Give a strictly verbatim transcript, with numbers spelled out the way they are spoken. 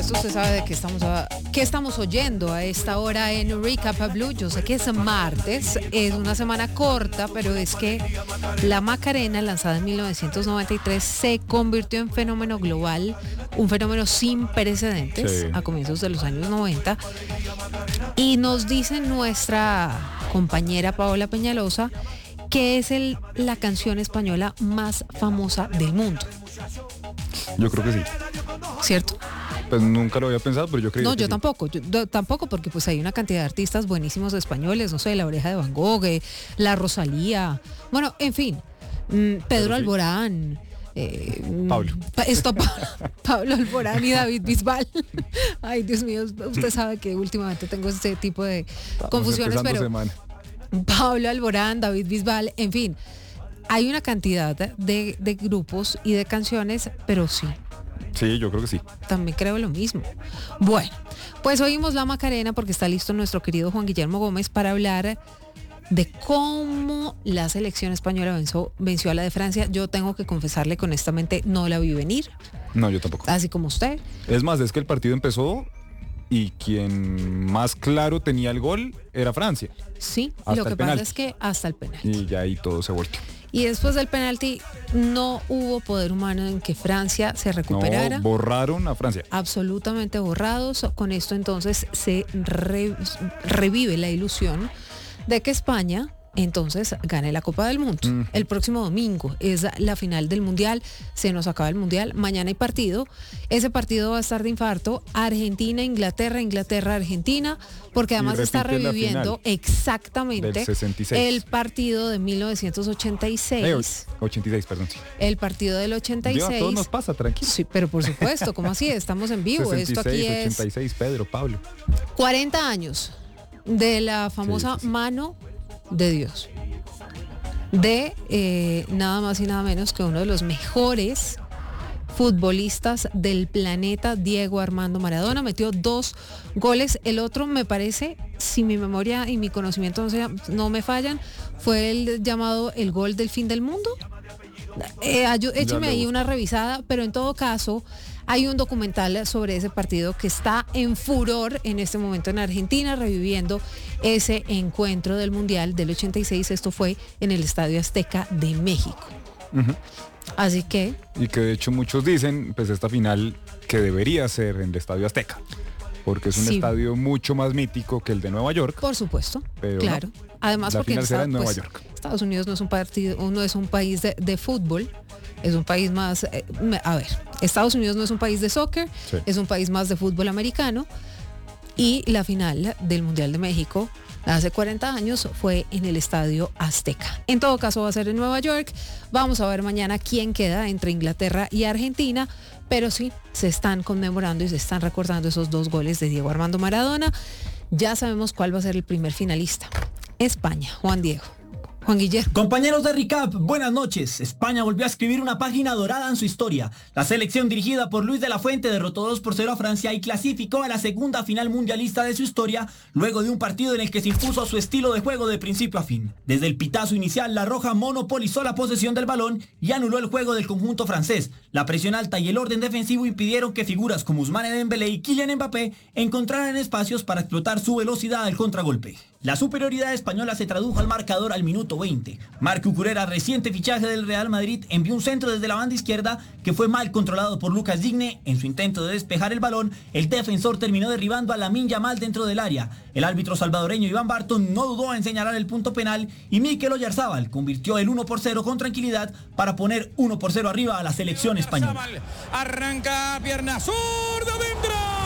supuesto, usted sabe de qué estamos, a, qué estamos oyendo a esta hora en Recap Blue. Yo sé que es martes, es una semana corta, pero es que la Macarena, lanzada en mil novecientos noventa y tres, se convirtió en fenómeno global, un fenómeno sin precedentes, sí, a comienzos de los años noventa. Y nos dice nuestra compañera Paola Peñalosa que es el, la canción española más famosa del mundo. Yo creo que sí. ¿Cierto? Pues nunca lo había pensado, pero yo creo no, que yo sí. tampoco, yo, yo tampoco, porque pues hay una cantidad de artistas buenísimos españoles, no sé, La Oreja de Van Gogh, eh, La Rosalía, bueno, en fin, mmm, Pedro sí. Alborán, eh, Pablo. Esto, Pablo Alborán y David Bisbal. Ay, Dios mío, usted sabe que últimamente tengo este tipo de Estamos confusiones, pero semana. Pablo Alborán, David Bisbal, en fin, hay una cantidad de, de grupos y de canciones, pero sí. Sí, yo creo que sí. También creo lo mismo. Bueno, pues oímos la Macarena porque está listo nuestro querido Juan Guillermo Gómez para hablar de cómo la selección española venció, venció a la de Francia. Yo tengo que confesarle que honestamente no la vi venir. No, yo tampoco. Así como usted. Es más, es que el partido empezó y quien más claro tenía el gol era Francia. Sí, hasta lo que pasa es que hasta el penalti. Y ya ahí todo se volteó. Y después del penalti no hubo poder humano en que Francia se recuperara. No, borraron a Francia. Absolutamente borrados. Con esto entonces se re, revive la ilusión de que España entonces gane la Copa del Mundo. Mm. El próximo domingo es la final del Mundial, se nos acaba el Mundial, mañana hay partido, ese partido va a estar de infarto, Argentina, Inglaterra, Inglaterra, Argentina, porque además está reviviendo exactamente el partido de mil novecientos ochenta y seis. Eh, ochenta y seis, perdón. Sí. El partido del ochenta y seis. Dios, a todos nos pasa, tranquilo. Sí, pero por supuesto, ¿cómo así? Estamos en vivo. sesenta y seis, esto aquí es ochenta y seis, Pedro, Pablo. cuarenta años de la famosa sí, sí, sí. mano de Dios, de eh, nada más y nada menos que uno de los mejores futbolistas del planeta, Diego Armando Maradona. Metió dos goles, el otro me parece, si mi memoria y mi conocimiento no, sea, no me fallan, fue el llamado el gol del fin del mundo. Eh, écheme ahí una revisada, pero en todo caso hay un documental sobre ese partido que está en furor en este momento en Argentina, reviviendo ese encuentro del Mundial del ochenta y seis. Esto fue en el Estadio Azteca de México. Uh-huh. Así que... Y que de hecho muchos dicen, pues esta final que debería ser en el Estadio Azteca, porque es un sí. estadio mucho más mítico que el de Nueva York. Por supuesto, pero claro. No, además la porque final será en Nueva pues, York. Estados Unidos no es un partido, no es un país de, de fútbol. Es un país más, eh, a ver, Estados Unidos no es un país de soccer, sí. es un país más de fútbol americano, y la final del Mundial de México hace cuarenta años fue en el Estadio Azteca. En todo caso va a ser en Nueva York. Vamos a ver mañana quién queda entre Inglaterra y Argentina, pero sí, se están conmemorando y se están recordando esos dos goles de Diego Armando Maradona. Ya sabemos cuál va a ser el primer finalista. España, Juan Diego. Juan Guillermo. Compañeros de Recap, buenas noches. España volvió a escribir una página dorada en su historia. La selección dirigida por Luis de la Fuente derrotó dos por cero a Francia y clasificó a la segunda final mundialista de su historia, luego de un partido en el que se impuso a su estilo de juego de principio a fin. Desde el pitazo inicial, la Roja monopolizó la posesión del balón y anuló el juego del conjunto francés. La presión alta y el orden defensivo impidieron que figuras como Ousmane Dembélé y Kylian Mbappé encontraran espacios para explotar su velocidad al contragolpe. La superioridad española se tradujo al marcador al minuto veinte. Marc Cucurella, reciente fichaje del Real Madrid, envió un centro desde la banda izquierda que fue mal controlado por Lucas Digne. En su intento de despejar el balón, el defensor terminó derribando a Lamine Yamal dentro del área. El árbitro salvadoreño Iván Barton no dudó en señalar el punto penal y Mikel Oyarzábal convirtió el uno por cero con tranquilidad para poner uno por cero arriba a la selección española. Arranca pierna zurda dentro.